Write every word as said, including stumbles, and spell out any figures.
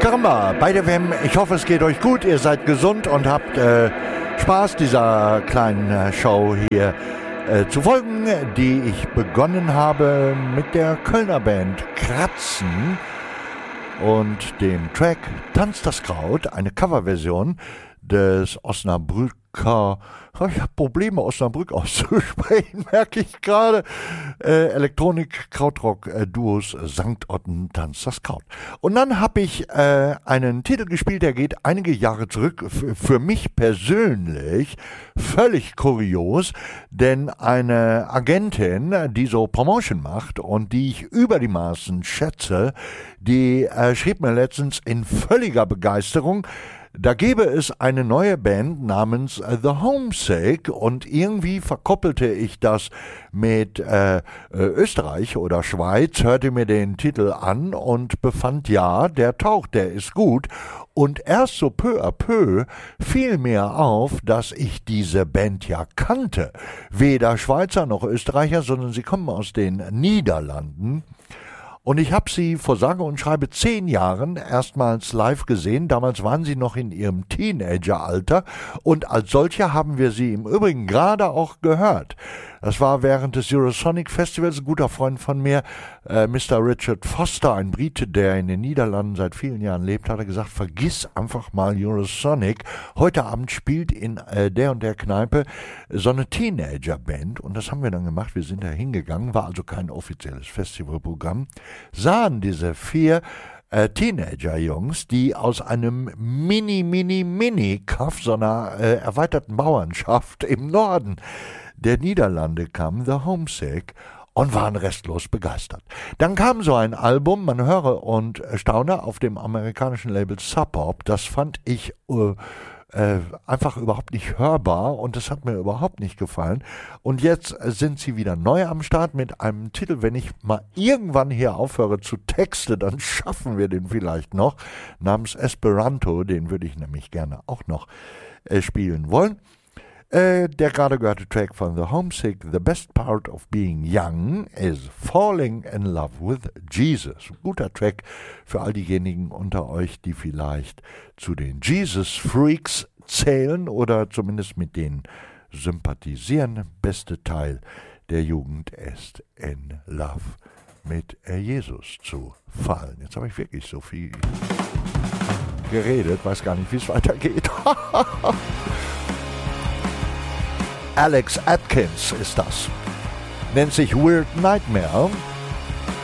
Karamba bei der W M. Ich hoffe, es geht euch gut, ihr seid gesund und habt äh, Spaß dieser kleinen äh, Show hier äh, zu folgen, die ich begonnen habe mit der Kölner Band Kratzen und dem Track Tanzt das Kraut, eine Coverversion des Osnabrücker, ich habe Probleme Osnabrück auszusprechen, merke ich gerade, äh, Elektronik-Krautrock-Duos Sankt Otten Tanzt das Kraut. Und dann habe ich äh, einen Titel gespielt, der geht einige Jahre zurück, F- für mich persönlich völlig kurios, denn eine Agentin, die so Promotion macht und die ich über die Maßen schätze, die äh, schrieb mir letztens in völliger Begeisterung, da gäbe es eine neue Band namens The Homesick und irgendwie verkoppelte ich das mit äh, Österreich oder Schweiz, hörte mir den Titel an und befand, ja, der taucht, der ist gut. Und erst so peu à peu fiel mir auf, dass ich diese Band ja kannte. Weder Schweizer noch Österreicher, sondern sie kommen aus den Niederlanden. Und ich habe sie vor sage und schreibe zehn Jahren erstmals live gesehen. Damals waren sie noch in ihrem Teenageralter und als solche haben wir sie im Übrigen gerade auch gehört. Das war während des Eurosonic Festivals. Ein guter Freund von mir, äh, Mister Richard Foster, ein Brite, der in den Niederlanden seit vielen Jahren lebt, hat er gesagt, vergiss einfach mal Eurosonic. Heute Abend spielt in äh, der und der Kneipe so eine Teenagerband und das haben wir dann gemacht. Wir sind da hingegangen, war also kein offizielles Festivalprogramm, sahen diese vier Äh, Teenager-Jungs, die aus einem mini, mini, mini Kaff, so einer äh, erweiterten Bauernschaft im Norden der Niederlande kamen, The Homesick, und waren restlos begeistert. Dann kam so ein Album, man höre und staune, auf dem amerikanischen Label Sub Pop. Das fand ich äh, Äh, einfach überhaupt nicht hörbar und das hat mir überhaupt nicht gefallen. Und jetzt äh, sind sie wieder neu am Start mit einem Titel, wenn ich mal irgendwann hier aufhöre zu texten, dann schaffen wir den vielleicht noch, namens Esperanto, den würde ich nämlich gerne auch noch äh, spielen wollen. Äh, der gerade gehörte Track von The Homesick, The Best Part of Being Young is Falling in Love with Jesus. Guter Track für all diejenigen unter euch, die vielleicht zu den Jesus-Freaks zählen oder zumindest mit denen sympathisieren. Beste Teil der Jugend ist in Love mit Jesus zu fallen. Jetzt habe ich wirklich so viel geredet, weiß gar nicht, wie es weitergeht. Alex Atkins ist das. Nennt sich Weird Nightmare